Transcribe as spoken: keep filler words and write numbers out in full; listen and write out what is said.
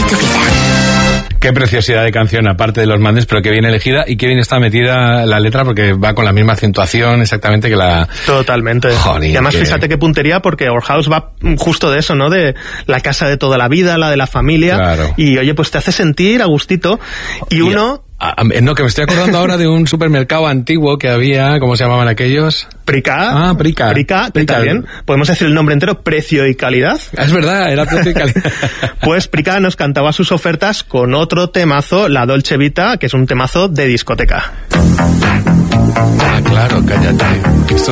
tu vida. Qué preciosidad de canción, aparte de los Madness, pero qué bien elegida y qué bien está metida la letra, porque va con la misma acentuación exactamente que la... Totalmente. Joder, y además que... fíjate qué puntería, porque Our House va justo de eso, ¿no? De la casa de toda la vida, la de la familia. Claro. Y oye, pues te hace sentir a gustito. Y, y uno... A, a, no, que me estoy acordando ahora de un supermercado antiguo que había, ¿cómo se llamaban aquellos? Prica. Ah, Prica. Prica, que Prica. también podemos decir el nombre entero, Precio y Calidad. Es verdad, era Precio y Calidad. Pues Prica nos cantaba sus ofertas con otro temazo, la Dolce Vita, que es un temazo de discoteca. Ah, claro, cállate. Esto